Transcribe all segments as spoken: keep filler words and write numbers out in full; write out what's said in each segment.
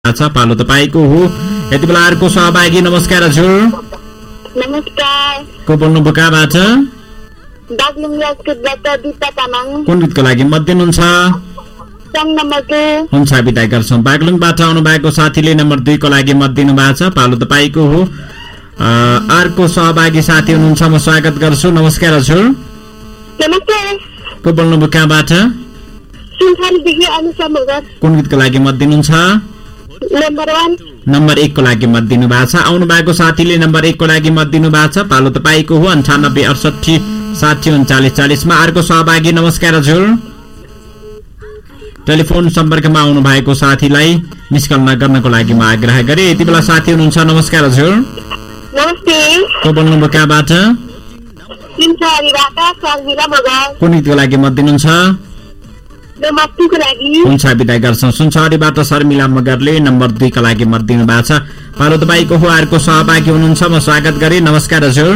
छ पालो तपाईको हो। यति बेला अर्को सहभागी नमस्कार हजुर। नमस्कार। को बोल्नु बुकाबाट? बागलुङ राजकोटबाट दिपा तामाङ। कुन गीतको लागि मत दिनुहुन्छ? सङ नम्बर दुई। हुन्छ बिदा गर्छौं। बागलुङबाट आउनु भएको साथीले नम्बर दुई को लागि मत दिनु भएको छ। पालो तपाईको हो। अर्को सहभागी साथी हुनुहुन्छ, म स्वागत गर्छु। नमस्कार हजुर। नमस्कार। को बोल्नु बुकाबाट? सुनखारीदेखि अनुसा मगर। कुन गीतको लागि मत दिनुहुन्छ? नम्बर एक। नम्बर एक को लागि मत दिनु भएको छ। आउनु भएको साथीले नम्बर एक को लागि मत दिनु भएको छ। पालो तपाईको हो। अन्ठानब्बे अडसठी साठी उन्चालिस चालिस मा अर्को सहभागी नमस्कार हजुर। टेलिफोन सम्पर्कमा आउनु भएको साथीलाई मिस कल नगर्नको लागि म आग्रह गरे। यति बेला साथी हुनुहुन्छ, नमस्कार हजुर। नमस्ते। को बोल्नु बुकाबाट? सुनखारीबाट सर्मिला मगर। कुन गीतको लागि मत दिनुहुन्छ? नम्बर दुई को लागि। हुन्छ बिदा गर्छौं। सुनसरीबाट शर्मिला मगरले नम्बर दुई का लागि मत दिनु भएको छ। पालो तपाईको हो। अर्को सहभागी हुनुहुन्छ, म स्वागत गरे। नमस्कार हजुर।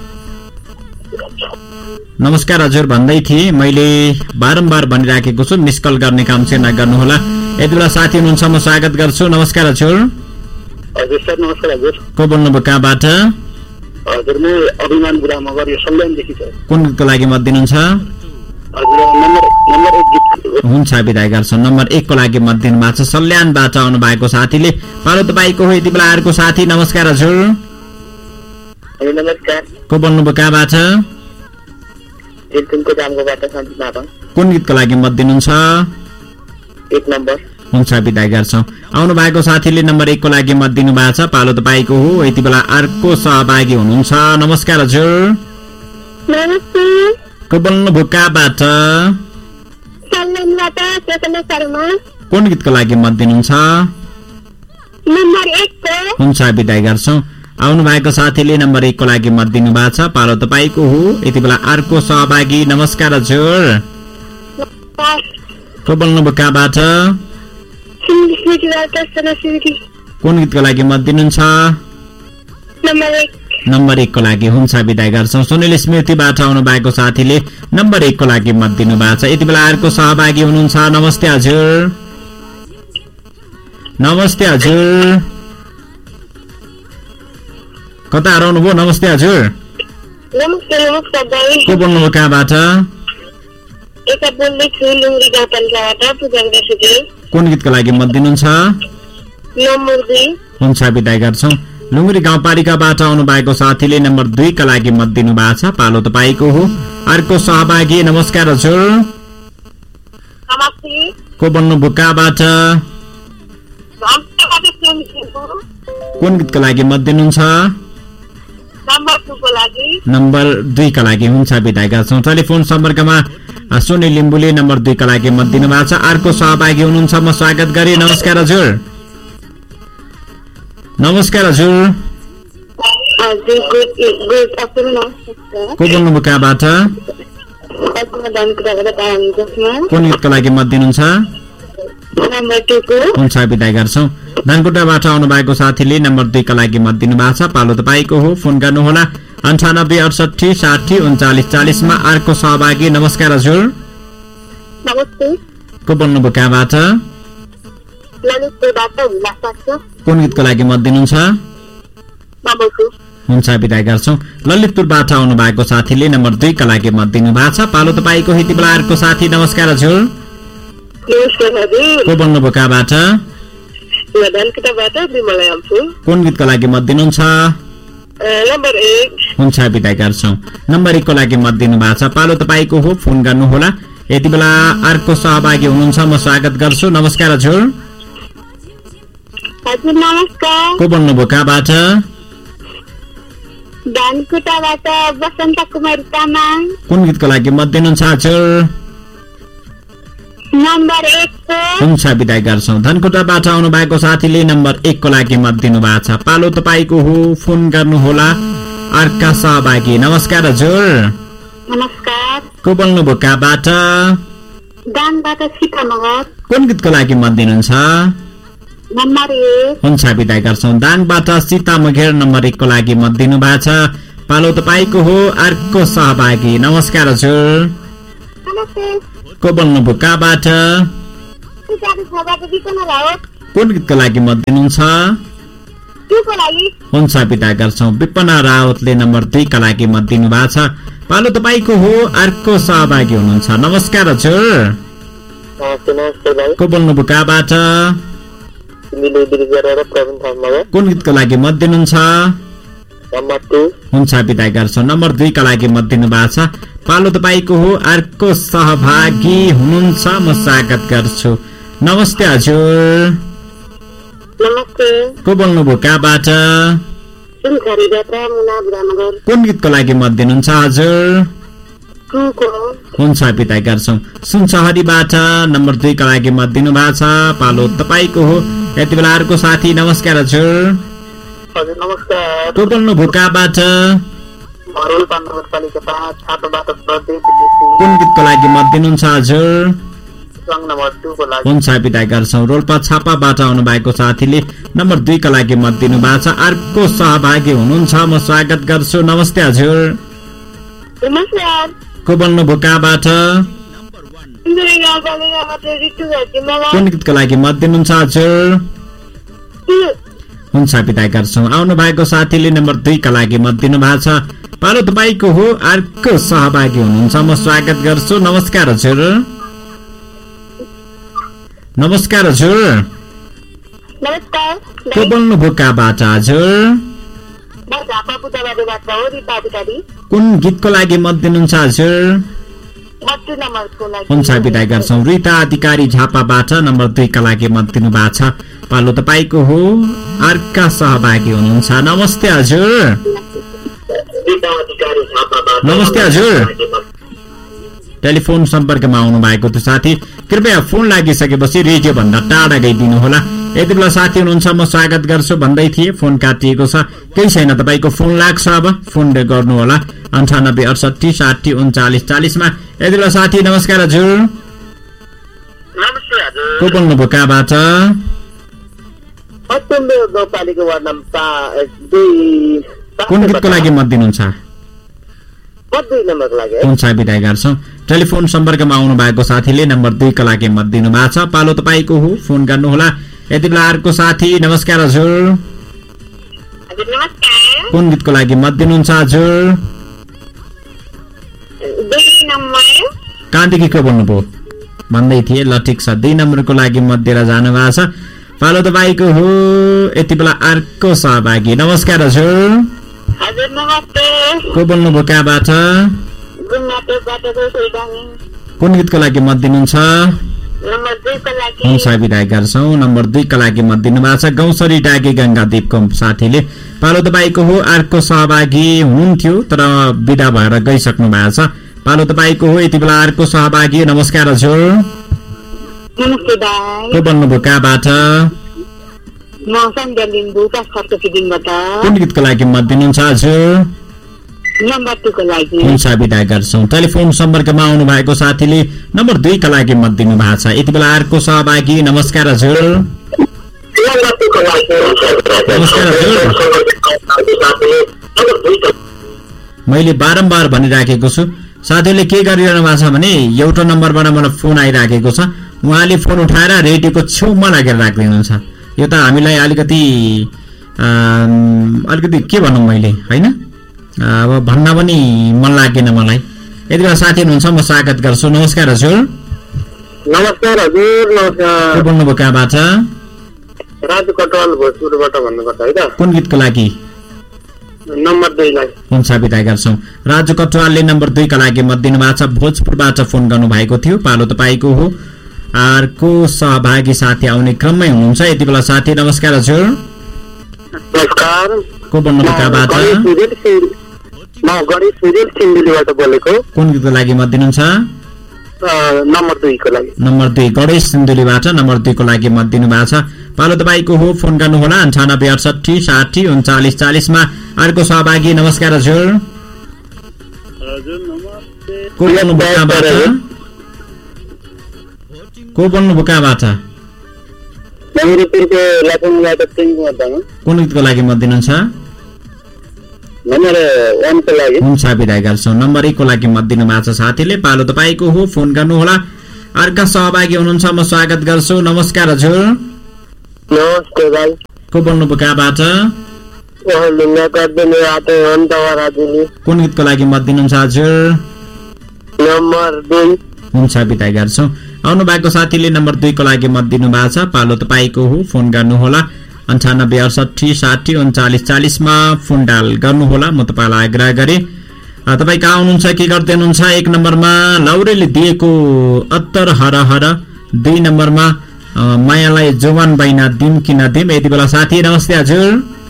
नमस्कार हजुर भन्दै थिए, मैले बारम्बार भनिराखेको छु मिस कल गर्ने काम चाहिँ नगर्नुहोला। यति बेला साथी हुनुहुन्छ, म स्वागत गर्छु। नमस्कार हजुर। हजुर सर नमस्कार हजुर। को बोल्नुभयो कहाँबाट? हजुर म अभिमान गुरा मगर यो सल्यानदेखि छ। कुन गीतको लागि मत दिनुहुन्छ? हजुर नम्बर नम्बर एक गीत। हुन्छ बिदा गर्छौं। नम्बर एक को लागि मत दिनु भएको छ। सल्यानबाट आउनु भएको साथीले। पालो तपाईको हो। यति बेला अर्को साथी नमस्कार हजुर। हजुर नमस्कार। को बोल्नुभयो कहाँबाट? तिलकुमको जामकोबाट सञ्जित नापा। कुन गीतको लागि मत दिनुहुन्छ? एक नम्बर। हुन्छ बिदा गर्छौं। आउनु भएको साथीले नम्बर एक को लागि मत दिनु भएको छ। पालो तपाईको हो। यति बेला अर्को सहभागी हुनुहुन्छ, नमस्कार हजुर। नमस्ते। को बोल्नुभयो कहाँबाट? सल्यानबाट चेतना शर्मा। कुन गीतको लागि मत दिनुहुन्छ? नम्बर एक को। हुन्छ बिदा गर्छौं। आउनु भएको साथीले नम्बर एक को लागि मत दिनु भएको छ। पालो तपाईको हो। यति बेला अर्को सहभागी नमस्कार हजुर। नमस्कार। को बोल्नुभयो कहाँबाट? सिन्धुलीबाट सनसिरी। कुन गीतको लागि मत दिनुहुन्छ? नम्बर एक। नम्बर एक को लागि। हुन्छ बिदा गर्छौं। सुनिल स्मृतिबाट आउनु भएको साथीले नम्बर एक को लागि मत दिनु भएको छ। यति बेला अर्को सहभागी हुनुहुन्छ, नमस्ते हजुर। नमस्ते हजुर। कता हराउनु भयो? नमस्ते हजुर। नमस्ते। नमस्कार दाइ। को बोल्नुभयो कहाँबाट? यता बोल्दैछु लुङ्गी गाउँपालिकाबाट पूजा गर्छु। कुन गीतको लागि मत दिनुहुन्छ? नम्बर दुई। हुन्छ बिदा गर्छौं। लुङ्गुरी गाउँपालिकाबाट आउनु भएको साथीले नम्बर दुई का लागि मत दिनु भएको छ। पालो तपाईको हो। अर्को सहभागी नमस्कार हजुर। नमस्ते। को बोल्नुभयो कहाँबाट? कुन गीतको लागि मत दिनुहुन्छ? नम्बर दुई को लागि। नम्बर दुई का लागि। हुन्छ बिदा गर्छौं। टेलिफोन सम्पर्कमा सोनी लिम्बुले नम्बर दुई का लागि मत दिनु भएको छ। अर्को सहभागी हुनुहुन्छ, म स्वागत गरे। नमस्कार हजुर। नमस्कार हजुर। को बोल्नुभयो कहाँबाट? कुन गीतको लागि मत दिनुहुन्छ? हुन्छ बिदा गर्छौं। धनकुटाबाट आउनु भएको साथीले नम्बर दुई का लागि मत दिनु भएको छ। पालो तपाईको हो। फोन गर्नुहोला अन्ठानब्बे अडसठी साठी उन्चालिस चालिस मा। अर्को सहभागी नमस्कार हजुर। नमस्ते। को बोल्नुभयो कहाँबाट? कुन गीतको लागि मत दिनुहुन्छ? हुन्छ बिदा गर्छौं। ललितपुरबाट आउनु भएको साथीले नम्बर दुई का लागि मत दिनु भएको छ। पालो तपाईको। यति बेला अर्को साथी नमस्कार हजुर। को बोल्नुभयो कहाँबाट? कुन गीतको लागि मत दिनुहुन्छ? नम्बर एक। हुन्छ बिदा गर्छौं। नम्बर एक को लागि मत दिनु भएको छ। पालो तपाईको हो। फोन गर्नुहोला। यति बेला अर्को सहभागी हुनुहुन्छ, म स्वागत गर्छु। नमस्कार हजुर। हजुर नमस्कार। को बोल्नुभयो कहाँबाट? धनकुटाबाट बसन्त कुमारी तामाङ। कुन गीतको लागि मत दिनुहुन्छ हजुर? नम्बर एक को। हुन्छ बिदा गर्छौं। धनकुटाबाट आउनु भएको साथीले नम्बर एक को लागि मत दिनु भएको छ। पालो तपाईको हो। फोन गर्नुहोला। अर्का सहभागी नमस्कार हजुर। नमस्कार। को बोल्नुभयो कहाँबाट? दाङबाट सीता मगर। कुन गीतको लागि मत दिनुहुन्छ? नम्बर एक। हुन्छ बिदा गर्छौं। दाङबाट सीता मगर नम्बर एक को लागि मत दिनु भएको छ। पालो तपाईको हो। अर्को सहभागी नमस्कार हजुर। नमस्ते। को बोल्नुभयो कहाँबाट? कुन गीतको लागि मत दिनुहुन्छ? टुको लागि। हुन्छ बिदा गर्छौँ। विपना रावतले नम्बर दुईका लागि मत दिनु भएको छ। पालो तपाईँको हो। अर्को सहभागी हुनुहुन्छ। नमस्कार हजुर। को बोल्नुभयो कहाँबाट? कुन गीतको लागि मत दिनुहुन्छ? हुन्छ बिदा गर्छौँ। नम्बर दुईका लागि मत दिनु भएको छ। पालो तपाईँको हो। अर्को सहभागी हुनुहुन्छ। म स्वागत गर्छु। नमस्ते हजुर। नमस्ते। को बोल्नुभयो कहाँबाट? कुन गीतको लागि मत दिनुहुन्छ हजुर? हुन्छ बिदा गर्छौँ। सुनसहरीबाट नम्बर दुईका लागि मत दिनु भएको छ। पालो तपाईँको हो। यति बेला अर्को साथी। नमस्कार हजुर। हजुर नमस्कार। को बोल्नुभयो कहाँबाट? कुन गीतको लागि मत दिनुहुन्छ हजुर? हुन्छ बिदा गर्छौँ। रोल्पा छापाबाट आउनु भएको साथीले नम्बर दुईका लागि मत दिनु भएको छ। अर्को सहभागी हुनुहुन्छ। म स्वागत गर्छु। नमस्ते हजुर। को बोल्नुभयो कहाँबाट? कुन गीतको लागि मत दिनुहुन्छ हजुर? हुन्छ बिदा गर्छौँ। आउनु भएको साथीले नम्बर दुईका लागि मत दिनु भएको छ। पालो तपाईँको हो। अर्को सहभागी हुनुहुन्छ। म स्वागत गर्छु। नमस्कार हजुर। नमस्कार हजुर। को बोल्नुभयो कहाँबाट हजुर? कुन गीतको लागि मत दिनुहुन्छ हजुर? हुन्छ बिदा गर्छौँ। रीता अधिकारी झापाबाट नम्बर दुईका लागि मत दिनु भएको छ। पालो तपाईँको हो। अर्का सहभागी हुनुहुन्छ। नमस्ते हजुर। नमस्ते हजुर। टेलिफोन सम्पर्कमा आउनु भएको थियो साथी। कृपया फोन लागिसकेपछि रेडियो भन्दा टाढा गइदिनु होला। यति बेला साथी हुनुहुन्छ। म स्वागत गर्छु भन्दै थिएँ। फोन काटिएको छ। केही छैन, तपाईँको फोन लाग्छ। अब फोन गर्नु होला अन्ठानब्बे अडसठी साठी उन्चालिस चालिसमा। यति बेला साथी। नमस्कार हजुर। को बोल्नुभयो कहाँबाट? कुन गीतको लागि मत दिनुहुन्छ? हुन्छ बिदा गर्छौँ। टेलिफोन सम्पर्कमा आउनु भएको साथीले नम्बर दुईका लागि मत दिनु भएको छ। पालो तपाईँको हो। फोन गर्नुहोला। यति बेला अर्को साथी। नमस्कार हजुर। कुन गीतको लागि मत दिनुहुन्छ हजुर? कहाँदेखि को बोल्नुभयो भन्दै थिए? ल ठिक छ। दुई नम्बरको लागि मत दिएर जानु भएको छ। पालो तपाईँको हो। यति बेला अर्को सहभागी। नमस्कार हजुर। को बोल्नुभयो कहाँबाट? कुन गीतको लागि मत दिनुहुन्छ? हुन्छ बिदा गर्छौँ। नम्बर दुईका लागि मत दिनु भएको छ। गौसरी डागे गंगादीपको साथीले। पालो तपाईँको हो। अर्को सहभागी हुनुहुन्थ्यो तर बिदा भएर गइसक्नु भएको छ। पालो तपाईँको हो। यति बेला अर्को सहभागी। नमस्कार हजुर। को बोल्नुभयो कहाँबाट? कुन गीतको लागि मत दिनुहुन्छ हजुर? हुन्छ बिदा गर्छौँ। टेलिफोन सम्पर्कमा आउनु भएको साथीले नम्बर दुईका लागि मत दिनु भएको छ। यति बेला अर्को सहभागी। नमस्कार हजुर। नमस्कार हजुर। मैले बारम्बार भनिराखेको छु साथीहरूले के गरिरहनु भएको छ भने एउटा नम्बरबाट मलाई फोन आइराखेको छ। उहाँले फोन उठाएर रेडियोको छेउमा लागेर राखिदिनुहुन्छ। यो त हामीलाई अलिकति अलिकति के भनौँ मैले होइन, अब भन्न पनि मन लागेन मलाई। यति बेला साथी हुनुहुन्छ। म स्वागत गर्छु। नमस्कार हजुर। नमस्कार हजुर। नमस्कार। को बोल्नुभयो कहाँबाट? राजु कटवाल भोजपुरबाट भन्नुपर्छ है त। कुन गीतको लागि? नम्बर दुईलाई। हुन्छ बिदा गर्छौँ। राजु कटवालले नम्बर दुईका लागि मत दिनु भएको छ। भोजपुरबाट फोन गर्नु भएको थियो। पालो तपाईँको हो। अर्को सहभागी साथी आउने क्रममै हुनुहुन्छ। यति बेला साथी। नमस्कार हजुर। नमस्कार। को बोल्नुभयो कहाँबाट? म गणेश सुरेश सिन्धुलीबाट बोलेको। कुन गीतको लागि मत दिनुहुन्छ? नम्बर दुईको लागि। नम्बर दुई गणेश सिन्धुलीबाट नम्बर दुईको लागि मत दिनु भएको छ। पालो तपाईँको हो। फोन गर्नुहोला अन्ठानब्बे अडसठी साठी उन्चालिस चालिसमा। अर्को सहभागी। नमस्कार हजुर। को बोल्नुभयो कहाँबाट? को बोल्नुभयो कहाँबाट? कुन गीतको लागि मत दिनुहुन्छ? हुन्छ बिदा गर्छौँ। नम्बर एकको लागि मत दिनु भएको छ साथीले। पालो तपाईँको हो। फोन गर्नुहोला। अर्का सहभागी हुनुहुन्छ। म स्वागत गर्छु। नमस्कार हजुर। नमस्ते भाइ को बोल्नुभयो कहाँबाट कुन गीतको लागि मत दिनुहुन्छ हजुर नम्बर दुई हुन्छ बिदा गर्छौँ आउनु भएको साथीले नम्बर दुईको लागि मत दिनु भएको छ पालो तपाईँको हो फोन गर्नुहोला अन्ठानब्बे अडसठी साठी उन्चालिस चालिसमा फोन डायल गर्नुहोला म तपाईँलाई आग्रह गरेँ तपाईँ कहाँ हुनुहुन्छ के गर्दै हुनुहुन्छ एक नम्बरमा लौरेले दिएको अत्तर हर हर दुई नम्बरमा मायालाई जवान बैना दिम कि नदिम यति बेला साथी नमस्ते हजुर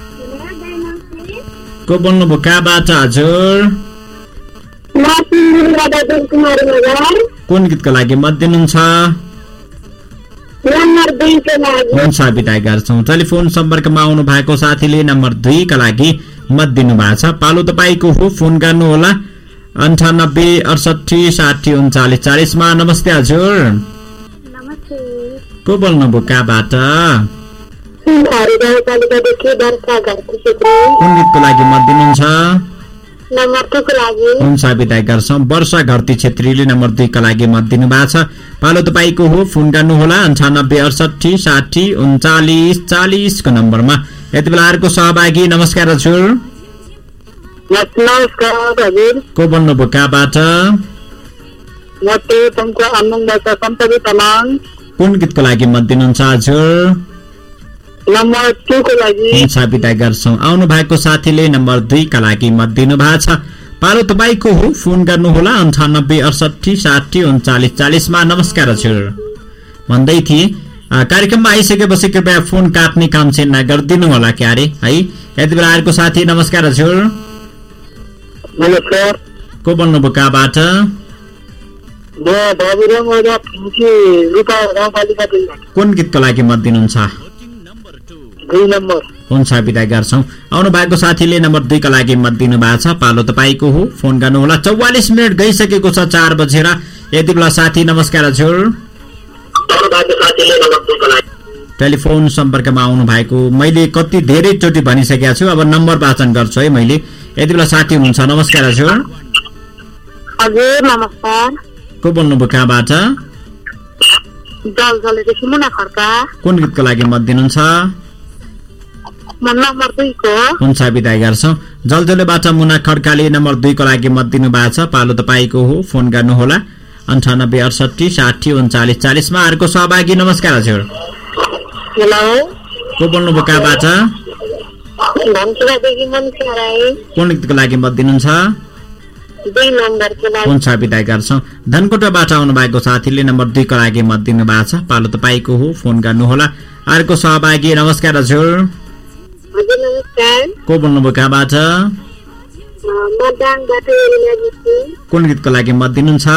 को बोल्नुभयो कहाँबाट हजुर कुन गीतको लागि मत दिनुहुन्छ हुन्छ बिदा गर्छौँ टेलिफोन सम्पर्कमा आउनु भएको साथीले नम्बर दुईका लागि मत दिनु भएको छ पालो तपाईँको हो फोन गर्नुहोला अन्ठानब्बे अडसठी साठी उन्चालिस चालिसमा नमस्ते हजुर को बोल्नुभयो कहाँबाट कुन गीतको लागि मत दिनुहुन्छ हुन्छ बिदा गर्छौँ वर्षा घरती छेत्रीले नम्बर दुईका लागि मत दिनु भएको छ पालो तपाईँको हो फोन गर्नुहोला अन्ठानब्बे अडसठी साठी उन्चालिस चालिसको नम्बरमा यति बेला अर्को सहभागी नमस्कार हजुर को बोल्नुभयो कहाँबाट कुन गीतको लागि मत दिनुहुन्छ हजुर हुन्छ बिदा गर्छौँ आउनु भएको साथीले नम्बर दुईका लागि मत दिनु भएको छ पालो तपाईँको हो फोन गर्नुहोला अन्ठानब्बे अडसठी साठी उन्चालिस चालिसमा नमस्कार हजुर भन्दै थिए कार्यक्रममा आइसकेपछि कृपया फोन काट्ने काम चाहिँ नगरिदिनु होला क्यारे है यति बेला आएको साथी नमस्कार हजुर नमस्कार को बोल्नुभयो कहाँबाट कुन गीतको लागि मत दिनुहुन्छ हुन्छ बिदा गर्छौँ आउनु भएको साथीले नम्बर दुईका लागि मत दिनु भएको छ पालो तपाईँको हो फोन गर्नुहोला चौवालिस मिनट गइसकेको छ चार बजेर यति बेला साथी नमस्कार हजुर टेलिफोन सम्पर्कमा आउनु भएको मैले कति धेरैचोटि भनिसकेको छु अब नम्बर वाचन गर्छु है मैले यति बेला साथी हुनुहुन्छ नमस्कार हजुर हजुर नमस्कार को बोल्नुभयो कहाँबाट कुन गीतको लागि मत दिनुहुन्छ हुन्छ बिदा गर्छौँ जलजलेबाट मुना खड्काले नम्बर दुईको लागि मत दिनु भएको छ पालो तपाईँको हो फोन गर्नुहोला अन्ठानब्बे अडसठी साठी उन्चालिस चालिसमा अर्को सहभागी नमस्कार हजुर को बोल्नुभयो कहाँबाट कुन गीतको लागि मत दिनुहुन्छ हुन्छ बिदा गर्छौँ धनकोटाबाट आउनु भएको साथीले नम्बर दुईको लागि मत दिनु भएको छ पालो तपाईँको हो फोन गर्नुहोला अर्को सहभागी नमस्कार हजुर को बोल्नुभयो कहाँबाट कुन गीतको लागि मत दिनुहुन्छ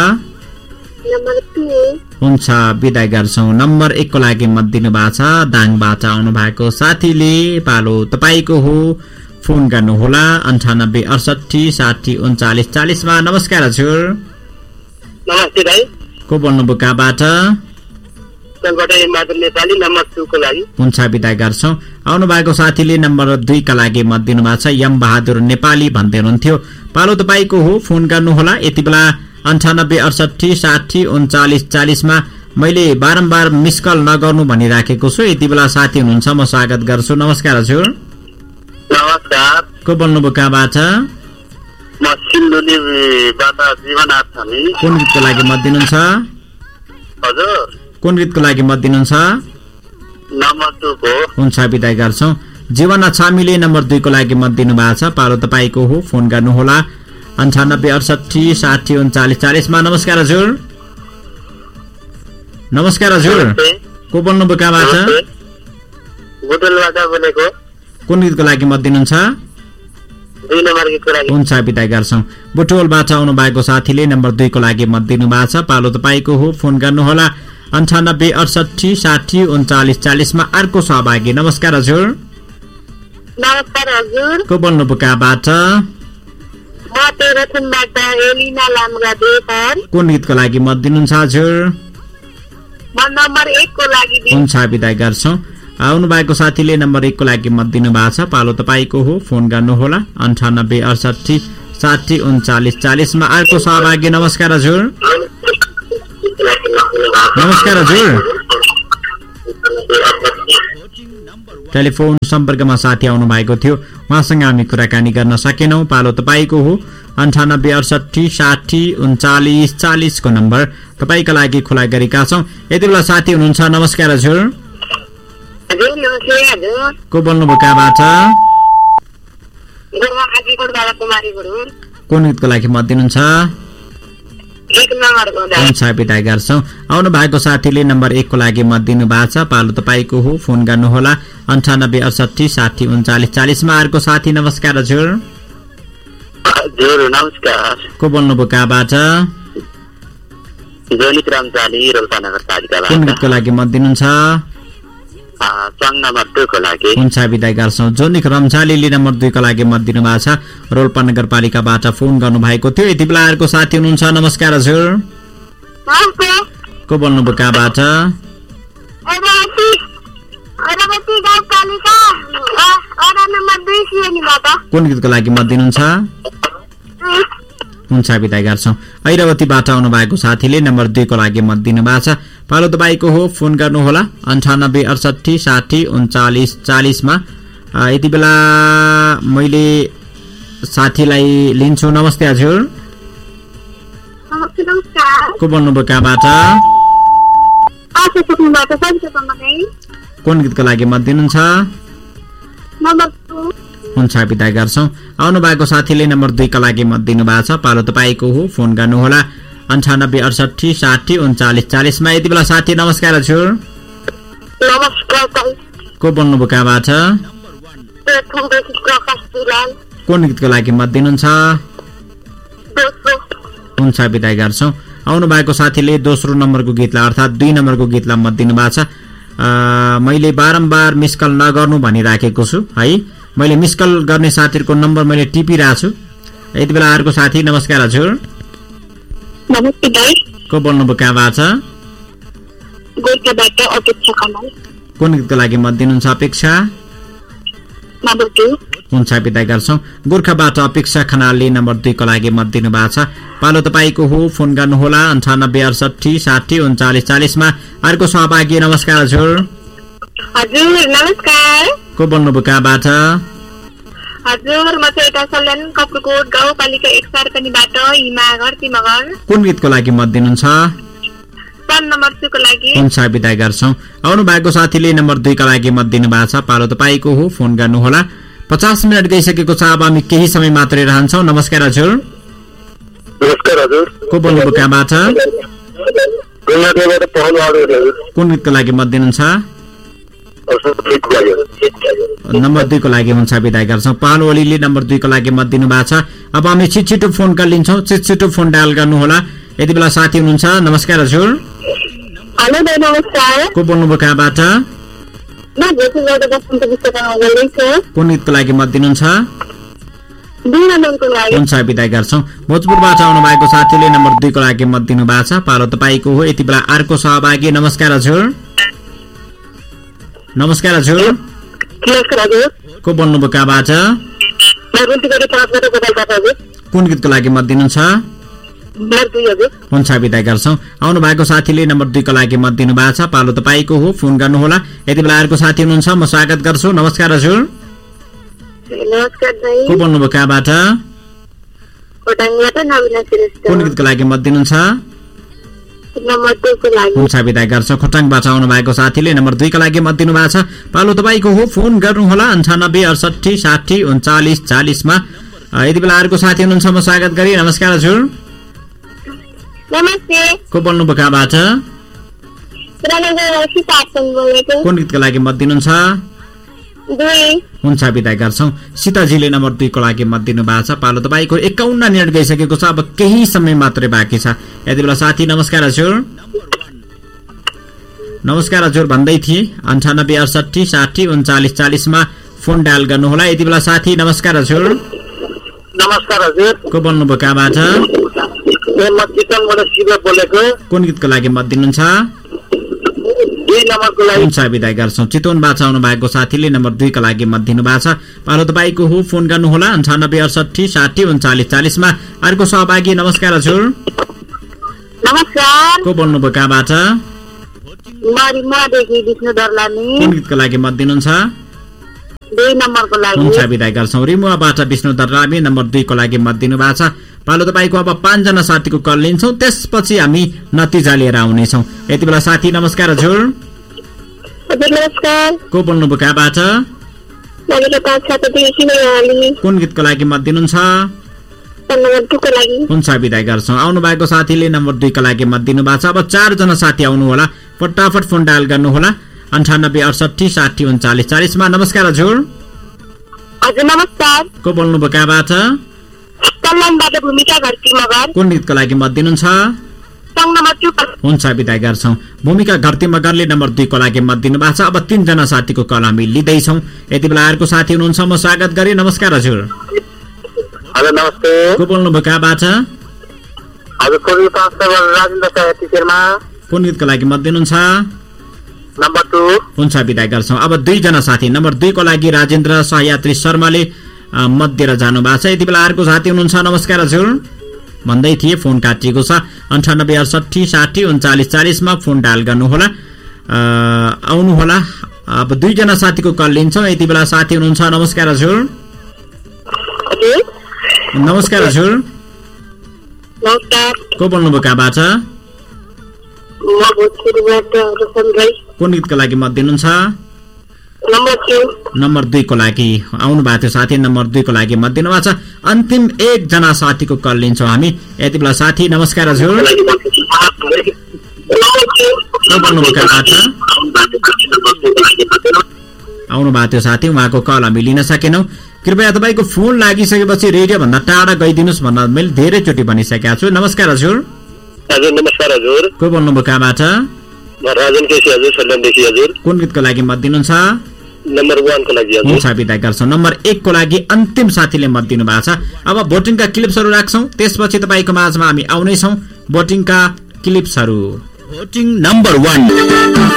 हुन्छ बिदा गर्छौँ नम्बर एकको लागि मत दिनु भएको छ दाङबाट आउनु भएको साथीले पालो तपाईँको हो फोन गर्नुहोला अन्ठानब्बे अडसठी साठी उन्चालिस चालिसमा नमस्कार हजुर नमस्ते भाइ को बोल्नुभयो कहाँबाट हुन्छ बिदा गर्छौँ आउनु भएको साथीले नम्बर दुईका लागि मत दिनु भएको छ यम बहादुर नेपाली भन्दै हुनुहुन्थ्यो पालो तपाईँको हो फोन गर्नुहोला यति बेला अन्ठानब्बे अडसठी साठी उन्चालिस चालिसमा मैले बारम्बार मिस कल नगर्नु भनिराखेको छु यति बेला साथी हुनुहुन्छ म स्वागत गर्छु नमस्कार हजुर नमस्कार को बोल्नुभयो कहाँबाट म सिन्धुलीबाट जीवनाथ छामी कुन गीतको लागि मत दिनुहुन्छ हजुर कुन गीतको लागि मत दिनुहुन्छ नम्बर टू को हुन्छ बिदा गर्छौँ जीवनाथ छामीले नम्बर दुईको लागि मत दिनु भएको छ पालो तपाईँको हो फोन गर्नुहोला अन्ठानब्बे अडसठी साठी उन्चालिस चालिसमा नमस्कार हजुर नमस्कार हजुर को बोल्नुभयो कहाँबाट कुन गीतको लागि मत दिनुहुन्छ हुन्छ बिदा गर्छौँ बुटोलबाट आउनु भएको साथीले नम्बर दुईको लागि मत दिनु भएको छ पालो तपाईँको हो फोन गर्नुहोला अन्ठानब्बे अडसठी साठी उन्चालिस चालिसमा अर्को सहभागी नमस्कार हजुर नमस्कार हजुर को बोल्नुभयो कहाँबाट कुन गीतको लागि मत दिनुहुन्छ हजुर हुन्छ बिदा गर्छौँ आउनु भएको साथीले नम्बर एकको लागि मत दिनु भएको छ पालो तपाईँको हो फोन गर्नुहोला अन्ठानब्बे अडसठी साठी उन्चालिस चालिसमा अर्को सहभागी नमस्कार हजुर नमस्कार हजुर टेलिफोन सम्पर्कमा साथी आउनु भएको थियो, उहाँसँग हामी कुराकानी गर्न सकेनौं। पालो तपाईको हो अन्ठानब्बे अडसठी साठी उन्चालिस चालिस को नम्बर तपाईका लागि खुला गरेका छौं। यति बेला साथी हुनुहुन्छ। नमस्कार हजुर। हजुर नमस्ते हजुर। को बोल्नुभयो कहाँबाट? कुन गीतको लागि मत दिनुहुन्छ? हुन्छ बिदा गर्छौं। आउनु भएको साथीले नम्बर एक को लागि मत दिनु भएको छ। पालो तपाईको हो, फोन गर्नुहोला अन्ठानब्बे अडसठी साठी उन्चालिस चालिसमा। अर्को साथी नमस्कार हजुर। हजुर नमस्कार। को बोल्नुभयो कहाँबाट? जोनिक रामचाली रोल्पानगर पालिकाबाट। कुन गीतको लागि मत दिनुहुन्छ? सङ नम्बर दुई को लागि। हुन्छ बिदा गर्छौं। जोनिक रम्चालीले नम्बर दुई को लागि मत दिनु भएको छ। रोल्पा नगरपालिकाबाट फोन गर्नु भएको थियो। यति बेला अर्को साथी हुनुहुन्छ। नमस्कार हजुर। को बोल्नुभयो कहाँबाट? कुन गीतको लागि मत दिनुहुन्छ? हुन्छ बिदा गर्छौं। ऐरावतीबाट आउनु भएको साथीले नम्बर दुई को लागि मत दिनु भएको छ। पालो तपाईको हो, फोन गर्नुहोला अन्ठानब्बे अडसठी साठी उन्चालिस चालिसमा। यति बेला मैले साथीलाई लिन्छु। नमस्ते हजुर। को बोल्नुभयो कहाँबाट? कुन गीतको लागि मत दिनुहुन्छ? हुन्छ बिदा गर्छौं। आउनु भएको साथीले नम्बर दुई का लागि मत दिनु भएको छ। पालो तपाईको हो, फोन गर्नुहोला अन्ठानब्बे अडसठी साठी उन्चालिस चालिसमा। यति बेला साथी नमस्कार हजुर। को बोल्नुभयो कहाँबाट? कुन गीतको लागि मत दिनुहुन्छ? हुन्छ बिदा गर्छौं। आउनु भएको साथीले दोस्रो नम्बरको गीतलाई अर्थात् दुई नम्बरको गीतलाई मत दिनु भएको छ। मैले बारम्बार मिस कल नगर्नु भनिराखेको छु है। मैले मिस कल गर्ने साथीको नम्बर मैले टिपिरहेको छु। यति बेला अर्को साथी नमस्कार हजुर। नमस्ते भाइ। को बोल्नुभयो कहाँबाट? गोर्खाबाट अपेक्षा खनाल। कुन गीतको लागि मत दिनुहुन्छ? अपेक्षा नम्बर दुई। हुन्छ बिदा गर्छौं। गोर्खाबाट अपेक्षा खनालले नम्बर दुई को लागि मत दिनु भएको छ। पालो तपाईको हो, फोन गर्नुहोला अन्ठानब्बे अडसठी साठी उन्चालिस चालिसमा। अर्को सहभागी नमस्कार हजुर। हजुर नमस्कार। को बोल्नुभयो कहाँबाट? हजुर म चाहिँ यता सल्यान कपुरकोट गाउँपालिका एक सार्कनीबाट हिमा घर तिमगर। कुन गीतको लागि मत दिनुहुन्छ? सन नम्बर दुई को लागि। हुन्छ बिदा गर्छौं। आउनु भएको साथीले नम्बर दुई का लागि मत दिनु भएको छ। पालो तपाईको हो, फोन गर्नुहोला। पचास मिनट गइसकेको छ। अब हामी केही समय मात्रै रहन्छौं। नमस्कार हजुर। नमस्कार हजुर। को बोल्नुभयो कहाँबाट? कुन गीतको लागि मत दिनुहुन्छ? नम्बर दुई को लागि। हुन्छ बिदा गर्छौं। पालो ओलीले नम्बर दुई को लागि मत दिनु भएको छ। अब हामी छिटो फोन कल लिन्छौं। छिटो फोन डायल गर्नुहोला। यति बेला साथी हुनुहुन्छ। नमस्कार हजुर। हेलो नमस्कार। को बोल्नुभयो कहाँबाट? कुन गीतको लागि मत दिनुहुन्छ? हुन्छ बिदा गर्छौं। भोजपुरबाट आउनु भएको साथीले नम्बर दुई को लागि मत दिनु भएको छ। पालो तपाईको हो। यति बेला अर्को सहभागी नमस्कार हजुर। नमस्कार हजुर। को बोल्नुभयो कहाँबाट? कुन गीतको लागि मत दिनुहुन्छ? हुन्छ बिदा गर्छौं। आउनु भएको साथीले नम्बर दुई को लागि मत दिनु भएको छ। पालो तपाईको हो, फोन गर्नुहोला। यति बेला अर्को साथी हुनुहुन्छ। म स्वागत गर्छु। नमस्कार हजुर। को बोल्नुभयो कहाँबाट? कुन गीतको लागि मत दिनुहुन्छ? हुन्छ बिदा गर्छ। खोटाङबाट आउनु भएको साथीले नम्बर दुई का लागि मत दिनु भएको छ। पालो तपाईको हो, फोन गर्नुहोला अन्ठानब्बे अडसठी साठी उन्चालिस चालिसमा। यति बेला अर्को साथी हुनुहुन्छ। म स्वागत गरी। नमस्कार हजुर। नमस्ते। को बोल्नुभयो कहाँबाट? कुन गीतको लागि मत दिनुहुन्छ? हुन्छ बिदा गर्छौं। सीताजीले नम्बर दुई को लागि मत दिनु भएको छ। पालो तपाईको एकाउन्न मिनट गइसकेको छ। अब केही समय मात्रै बाँकी छ। यति बेला साथी नमस्कार हजुर। नमस्कार हजुर भन्दै थिए अन्ठानब्बे अडसठी साठी उन्चालिस चालिसमा फोन डायल गर्नुहोला। यति बेला साथी नमस्कार हजुर। नमस्कार हजुर। को बोल्नुभयो कहाँबाट? कुन गीतको लागि मत दिनुहुन्छ? हुन्छ बिदा गर्छौं। चितवनबाट आउनु भएको साथीले नम्बर दुई का लागि मत दिनु भएको छ। पालो तपाईको हो, फोन गर्नुहोला अन्ठानब्बे अडसठी साठी उन्चालिस चालिसमा। अर्को सहभागी नमस्कार हजुर। नमस्कार। को बोल्नुभयो कहाँबाट? कुन गीतको लागि मत दिनुहुन्छ? दुई नम्बरको लागि हुन्छ बिदा गर्छौँ रिमुवाबाट विष्णु दर्रामी नम्बर दुईको लागि मत दिनु भएको छ पालो तपाईँको अब पाँचजना साथीको कल लिन्छौँ त्यसपछि हामी नतिजा लिएर आउनेछौँ यति बेला साथी नमस्कार हजुर हजुर नमस्कार को बोल्नुभयो कहाँबाट कुन गीतको लागि मत दिनुहुन्छ हुन्छ बिदा गर्छौँ आउनु भएको साथीले नम्बर दुईको लागि मत दिनु भएको छ अब चारजना साथी आउनु होला फटाफट फोन डायल गर्नुहोला अन्ठानब्बे अडसठी साठी उन्चालिस चालिसमा नमस्कार हजुर हजुर नमस्कार को बोल्नुभयो कहाँबाट कुन गीतको लागि मत दिनुहुन्छ हुन्छ बिदा गर्छौँ भूमिका घरती मगरले नम्बर दुईको लागि मत दिनु भएको छ अब तीनजना साथीको कल हामी लिँदैछौँ यति बेला अर्को साथी हुनुहुन्छ म स्वागत गरेँ नमस्कार हजुर हजुर नमस्ते को बोल्नुभयो कहाँबाट कुन गीतको लागि मत दिनुहुन्छ नम्बर टू हुन्छ बिदा गर्छौँ अब दुईजना साथी नम्बर दुईको लागि राजेन्द्र सहयात्री शर्माले मत दिएर जानु भएको छ यति बेला अर्को साथी हुनुहुन्छ नमस्कार हजुर भन्दै थिए फोन काटिएको छ अन्ठानब्बे अडसठी साठी उन्चालिस चालिसमा फोन डायल गर्नुहोला आउनुहोला अब दुईजना साथीको कल लिन्छौँ यति बेला साथी हुनुहुन्छ नमस्कार हजुर नमस्कार हजुर को बोल्नुभयो कहाँबाट कुन गीतको लागि मत दिनुहुन्छ नम्बर दुईको लागि आउनु भएको थियो साथी नम्बर दुईको लागि मत दिनु भएको छ अन्तिम एकजना साथीको कल लिन्छौँ हामी यति बेला साथी नमस्कार हजुर आउनु भएको थियो साथी उहाँको कल हामी लिन सकेनौँ कृपया तपाईँको फोन लागिसकेपछि रेडियो भन्दा टाढा गइदिनुहोस् भन्न मैले धेरैचोटि भनिसकेका छु नमस्कार हजुर हजुर नमस्कार हजुर को बोल्नुभयो कहाँबाट राजन केसी हजुर सल्यानदेखि हजुर कुन गीतको लागि मत दिनुहुन्छ नम्बर वानको लागि हजुर हुन्छ बिदा गर्छौँ नम्बर एकको लागि अन्तिम साथीले मत दिनु भएको छ अब भोटिङका क्लिप्सहरू राख्छौँ त्यसपछि तपाईँको माझमा हामी आउनेछौँ भोटिङका क्लिप्सहरू भोटिङ नम्बर वान